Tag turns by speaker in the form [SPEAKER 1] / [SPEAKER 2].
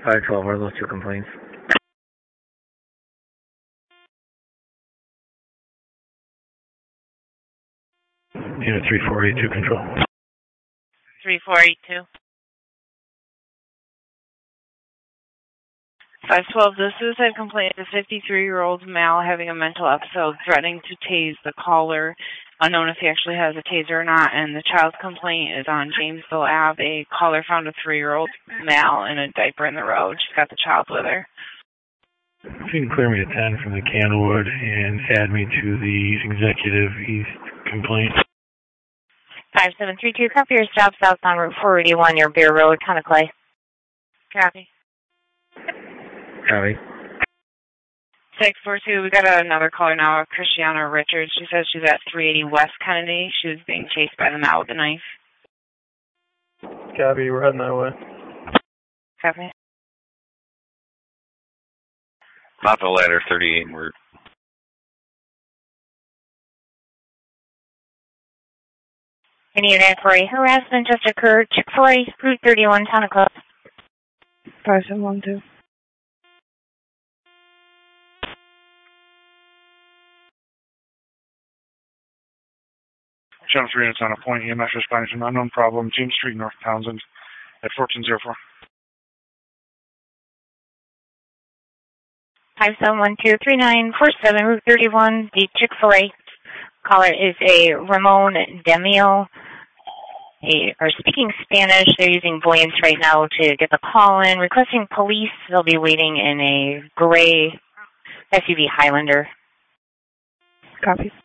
[SPEAKER 1] 512, what are those two complaints? Unit 3482 control.
[SPEAKER 2] 3482. 512, this is a complaint of a 53-year-old male having a mental episode threatening to tase the caller, unknown if he actually has a taser or not, and the child's complaint is on Jamesville Ave. A caller found a 3-year-old male in a diaper in the road. She's got the child with her.
[SPEAKER 1] If you can clear me to 10 from the Candlewood and add me to the Executive East complaint.
[SPEAKER 3] 5732, copy your stop south on Route 481 near Bear Road, Conaclay.
[SPEAKER 2] Copy.
[SPEAKER 1] Copy.
[SPEAKER 2] 642, we got another caller now, Christiana Richards. She says she's at 380 West Kennedy. She was being chased by the male with a knife.
[SPEAKER 4] Copy, we're heading that way.
[SPEAKER 2] Copy.
[SPEAKER 5] Lava Ladder 38 route.
[SPEAKER 3] Any unit for a harassment just occurred. Chick-fil-A, Route 31, Conaclay.
[SPEAKER 2] 5712.
[SPEAKER 6] Channel 3 units on a point. EMS responding to an unknown problem. James Street, North Townsend at 1404.
[SPEAKER 3] 57123947, Route 31, the Chick-fil-A. Caller is a Ramon Demio. They are speaking Spanish. They're using voice right now to get the call in. Requesting police. They'll be waiting in a gray SUV Highlander.
[SPEAKER 2] Copy.